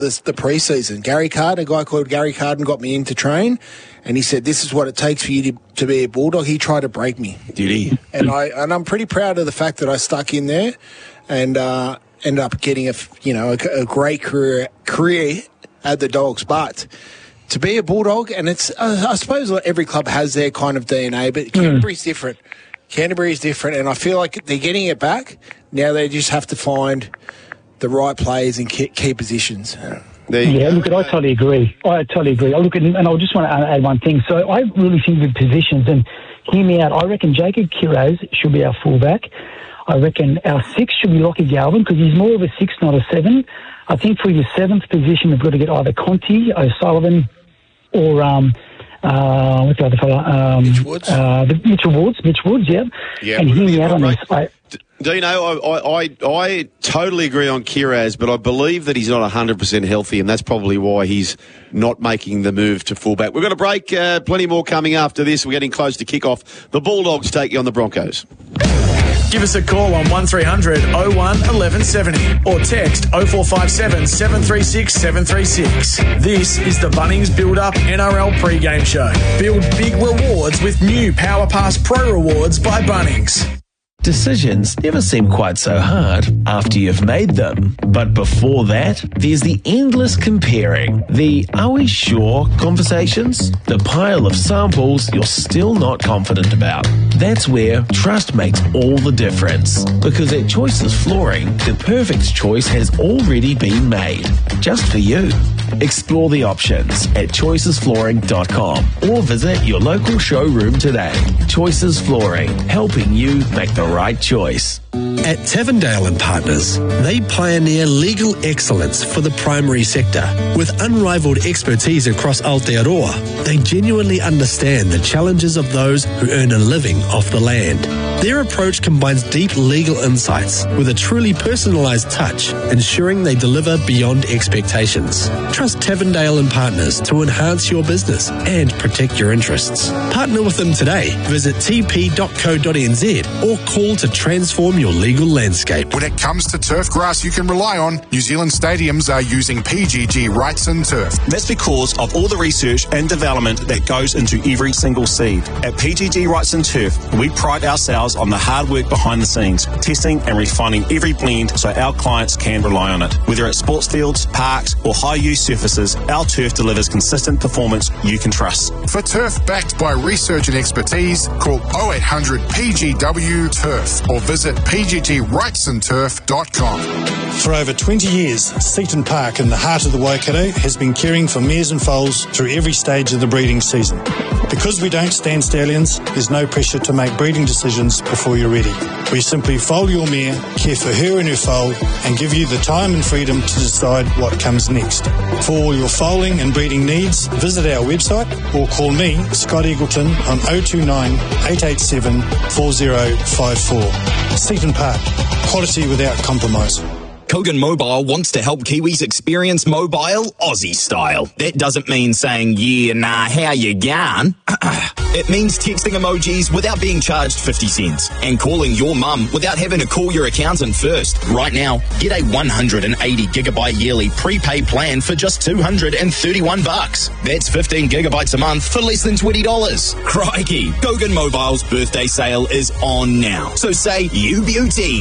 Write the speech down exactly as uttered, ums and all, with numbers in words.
This, the pre-season. Gary Carden, a guy called Gary Carden, got me in to train, and he said, this is what it takes for you to, to be a Bulldog. He tried to break me. Did he? And, I, and I'm pretty proud of the fact that I stuck in there and uh, ended up getting a, you know, a, a great career, career at the Dogs. But to be a Bulldog, and it's, uh, I suppose every club has their kind of D N A, but Canterbury's mm. different. Canterbury's different, and I feel like they're getting it back. Now they just have to find the right players in key, key positions. Yeah, look, I totally agree. I totally agree. I look at, and I just want to add one thing. So I really think with positions, and hear me out, I reckon Jacob Kiraz should be our fullback. I reckon our six should be Lockie Galvin because he's more of a six, not a seven. I think for your seventh position, we've got to get either Conti, O'Sullivan, or um, uh, what's the other fella? Um, Mitch Woods. Uh, the, Mitchell Woods. Mitch Woods, yeah. Yeah. And hear me out on this. I, Dino, I, I, I totally agree on Kiraz, but I believe that he's not one hundred percent healthy, and that's probably why he's not making the move to fullback. We've got a break. Uh, plenty more coming after this. We're getting close to kick-off. The Bulldogs take you on the Broncos. Give us a call on one three hundred oh one eleven seventy or text oh four five seven seven three six seven three six. This is the Bunnings Build Up N R L pregame show. Build big rewards with new Power Pass Pro rewards by Bunnings. Decisions never seem quite so hard after you've made them. But before that, there's the endless comparing, the are we sure conversations, the pile of samples you're still not confident about. That's where trust makes all the difference. Because at Choices Flooring, the perfect choice has already been made, just for you. Explore the options at choices flooring dot com or visit your local showroom today. Choices Flooring, helping you make the right choice. At Tavendale and Partners, they pioneer legal excellence for the primary sector. With unrivaled expertise across Aotearoa, they genuinely understand the challenges of those who earn a living off the land. Their approach combines deep legal insights with a truly personalised touch, ensuring they deliver beyond expectations. Trust Tavendale and Partners to enhance your business and protect your interests. Partner with them today. Visit t p dot co dot n z or call to transform your legal landscape. When it comes to turf grass you can rely on, New Zealand stadiums are using P G G Wrightson Turf. That's because of all the research and development that goes into every single seed. At P G G Wrightson Turf, we pride ourselves on the hard work behind the scenes, testing and refining every blend so our clients can rely on it. Whether it's sports fields, parks or high-use surfaces, our turf delivers consistent performance you can trust. For turf backed by research and expertise, call oh eight hundred P G W Turf or visit p g g wrightson turf dot com. For over twenty years, Seaton Park in the heart of the Waikato has been caring for mares and foals through every stage of the breeding season. Because we don't stand stallions, there's no pressure to make breeding decisions before you're ready. We simply foal your mare, care for her and her foal, and give you the time and freedom to decide what comes next. For all your foaling and breeding needs, visit our website or call me, Scott Eagleton, on oh two nine, eight eight seven, four oh five four. Seaton Park, quality without compromise. Kogan Mobile wants to help Kiwis experience mobile Aussie style. That doesn't mean saying, yeah, nah, how you going? It means texting emojis without being charged fifty cents and calling your mum without having to call your accountant first. Right now, get a one hundred eighty gigabyte yearly prepaid plan for just two hundred thirty-one bucks. That's fifteen gigabytes a month for less than twenty dollars. Crikey, Kogan Mobile's birthday sale is on now. So say U beauty.